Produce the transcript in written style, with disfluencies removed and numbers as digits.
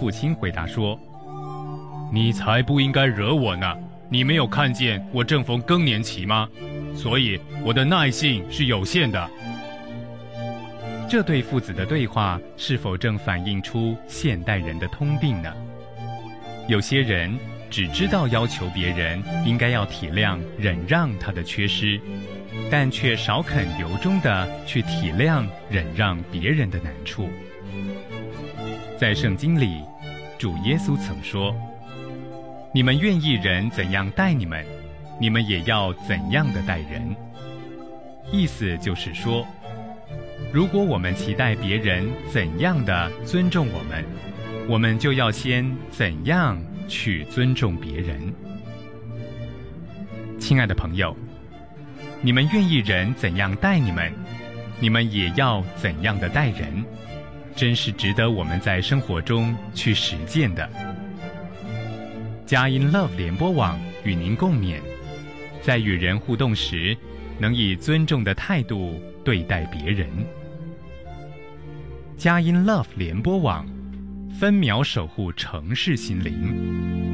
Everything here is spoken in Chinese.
父亲回答说：“你才不应该惹我呢！你没有看见我正逢更年期吗？所以我的耐性是有限的。”这对父子的对话是否正反映出现代人的通病呢？有些人只知道要求别人应该要体谅、忍让他的缺失，但却少肯由衷地去体谅、忍让别人的难处。在圣经里，主耶稣曾说：“你们愿意人怎样待你们，你们也要怎样的待人。”意思就是说，如果我们期待别人怎样的尊重我们，我们就要先怎样去尊重别人。亲爱的朋友，你们愿意人怎样待你们，你们也要怎样的待人，真是值得我们在生活中去实践的。佳音 Love 联播网与您共勉，在与人互动时，能以尊重的态度对待别人。佳音 Love 联播网，分秒守护城市心灵。